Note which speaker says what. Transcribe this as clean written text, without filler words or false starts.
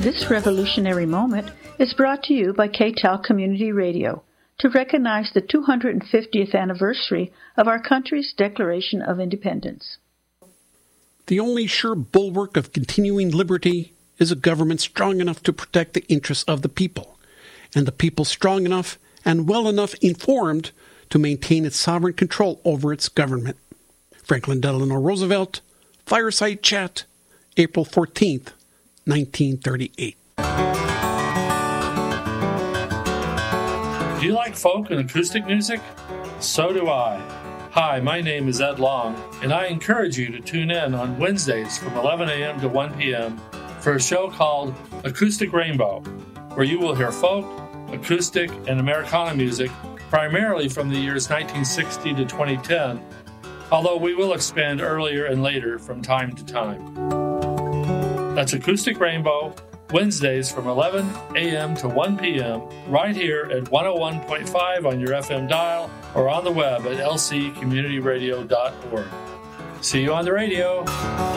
Speaker 1: This revolutionary moment is brought to you by KTAL Community Radio to recognize the 250th anniversary of our country's Declaration of Independence.
Speaker 2: The only sure bulwark of continuing liberty is a government strong enough to protect the interests of the people, and the people strong enough and well enough informed to maintain its sovereign control over its government. Franklin Delano Roosevelt, Fireside Chat, April 14th, 1938.
Speaker 3: Do you like folk and acoustic music? So do I. Hi, my name is Ed Long, and I encourage you to tune in on Wednesdays from 11 a.m. to 1 p.m. for a show called Acoustic Rainbow, where you will hear folk, acoustic, and Americana music, primarily from the years 1960 to 2010, although we will expand earlier and later from time to time. That's Acoustic Rainbow, Wednesdays from 11 a.m. to 1 p.m. right here at 101.5 on your FM dial or on the web at lccommunityradio.org. See you on the radio.